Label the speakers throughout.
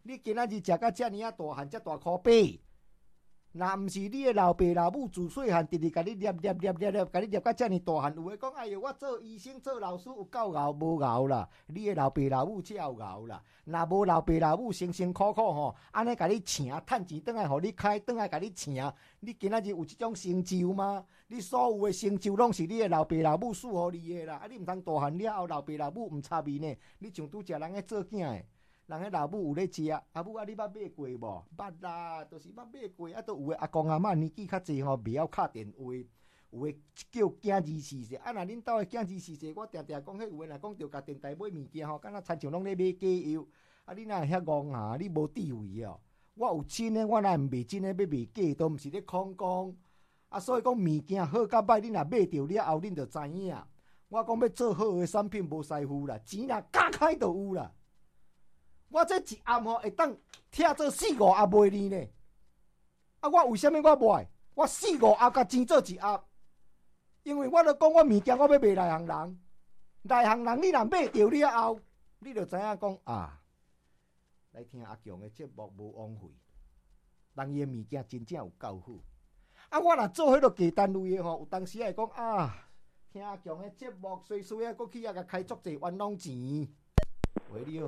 Speaker 1: 你今仔日食到遮尔啊大汉，遮大箍背，若毋是你的老爸老母自细汉直直甲你捏，甲你捏到遮尔大汉，有诶讲，哎哟，我做医生做老师有够熬，无熬啦。你的老爸老母才有熬啦。若无老爸老母辛辛苦苦吼，安尼甲你请，趁钱倒来，互你开，倒来甲你请，你今仔日有即种成就吗？你所有的成就拢是你的老爸老母赐予你的啦。啊，你毋通大汉了后，老爸老母毋插面呢？你像拄则人咧做囝的。人迄老母有咧食，阿母啊，你捌买过无？捌啦，就是捌买过。啊，都有诶阿公阿嬷年纪较济吼，袂晓敲电话，有诶叫囝儿侍者。啊，若恁兜诶囝儿侍者，我定定讲，迄有诶若讲着甲电台买物件吼，敢若亲像拢咧买假药。啊，你哪会遐戆啊？你无智慧哦！我有真诶，我哪会卖真诶？要卖假，都毋是咧空讲。啊，所以讲物件好甲歹，恁若买着了后，恁就知影。我讲要做好诶产品无师傅啦，钱若加开就有啦。我这一盒吼会当拆做4、5盒卖你呢。啊，我为什么我卖？我4、5盒甲钱做一盒，因为我都讲我物件我要卖内行人，内行人你若买着了后，你就知影讲啊，来听阿强的节目无枉费，人伊的物件真正有够好。啊，我若做迄个假单位的吼，有当时会讲啊，听阿强的节目，随时啊，过去啊，甲开足济冤枉钱。喂，你好。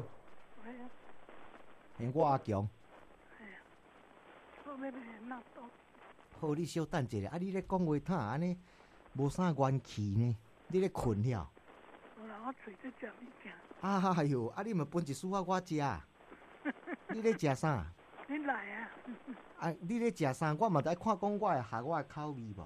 Speaker 1: 我阿强。
Speaker 2: 我要买纳豆。
Speaker 1: 好，你稍等一下。啊，你咧讲话他安尼无啥元气呢？你咧困了？
Speaker 2: 无啦，我嘴在食物件。
Speaker 1: 哎哟，啊，你咪分一束啊，我食。你咧食啥？
Speaker 2: 你来啊！
Speaker 1: 啊，你咧食啥？我嘛在看讲我会合我的口味无。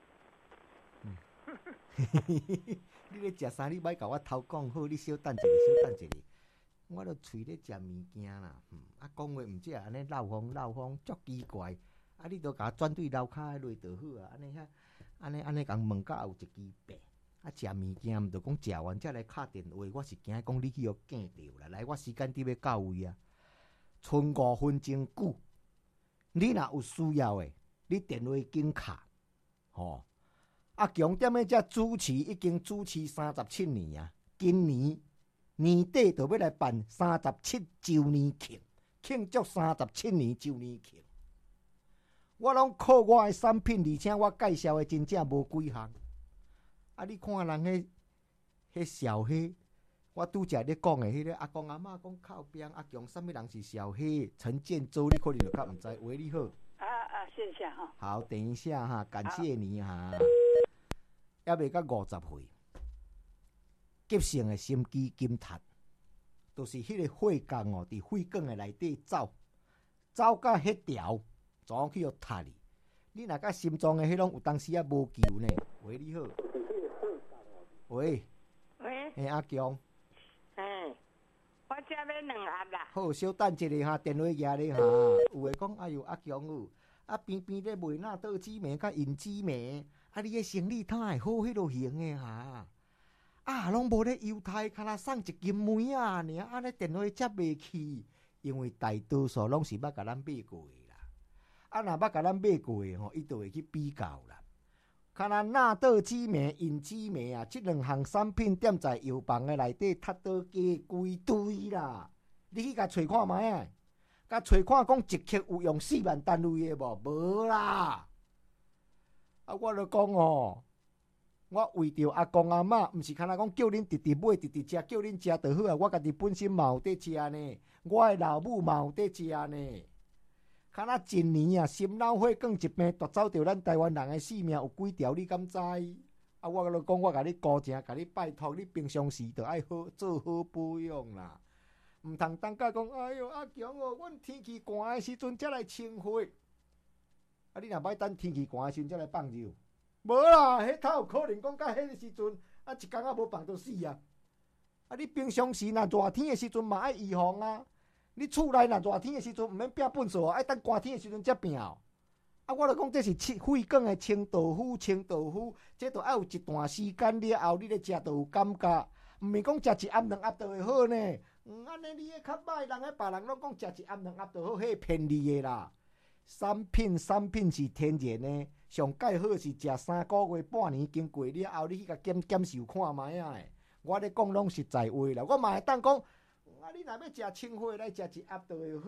Speaker 1: 你咧食啥？你莫甲我偷讲好，你稍等一下，稍等一下。我都喙咧食物件啦，啊，讲话毋只安尼漏风，足奇怪。啊，你都甲我转对楼骹落就好啊，安尼共问甲有一支白。啊，食物件毋着讲食完才来敲电话，我是惊讲你去互见着啦。来，我时间伫要到位啊，剩5分钟久。你若有需要的，你电话紧敲，吼。阿强踮咧遮主持已经主持37年啊，今年底就要来办37周年庆祝37年周年庆。我拢靠我的产品，而且我介绍的真正无几项。啊，你看人迄小黑，我拄则咧讲的迄个阿公阿嬷讲靠边阿强，什么人是小黑？陈建州，你可能就较毋知。喂，你好。
Speaker 2: 谢谢哈。
Speaker 1: 好，等一下哈，感谢你哈。还未到50岁，急性的心肌紧塌，就是迄个血管哦，伫血管的内底走到迄条，怎去互塌哩？你若甲心脏的迄种有当时啊无救呢？喂，你好。喂。阿强。
Speaker 2: 我这要2盒啦。
Speaker 1: 好，稍等一下哈，电话举咧哈。有诶讲，哎哟，阿强哦，啊边咧卖纳豆紫梅甲银紫梅。啊！你的生意太好，迄落型的哈，啊，拢无咧犹太，敢若送一斤梅啊，尔安尼电话接袂起，因为大多数拢是捌甲咱买过的啦。啊，若捌甲咱买过的吼，伊就会去比较啦。敢若纳豆紫梅、银紫梅啊，即2项产品踮在药房的内底，踢倒价规堆啦。你去甲找看卖啊，甲找看讲一克有用4万单位的无？无啦。啊，我就讲哦，我为着阿公阿嬷，毋是敢若讲叫恁直直买直直食，叫恁食就好啊。我家己本身嘛有在食呢，我的老母嘛有在食呢。敢若一年啊，心脑血管一病夺走着咱台湾人的性命有几条，你敢知？啊，我就讲，我甲你高正，甲你拜托，你平常时就爱好做好保养啦，毋通等甲讲，哎哟，阿强哦，阮天气寒的时阵才来清血。啊！你若歹等天气寒的时阵才来放尿，无啦，迄头有可能讲到迄个时阵，啊一工仔无放就死啊！啊，你平常时若热天的时阵嘛爱预防啊！你厝内若热天的时阵毋免拼粪扫，爱等寒天的时阵才拼哦。啊，我著讲这是血管的清豆腐，这著爱有一段时间了后，你咧食著有感觉，毋免讲食1盒2盒就会好呢。安尼你迄较歹，人迄别人拢讲食1盒2盒就好，迄骗你的啦。产品是天然的，上介好是食3个月、半年经过了后，你去甲检受看卖啊！我咧讲拢实在话啦，我嘛会当讲，啊，你若要食清血来食1盒就会好。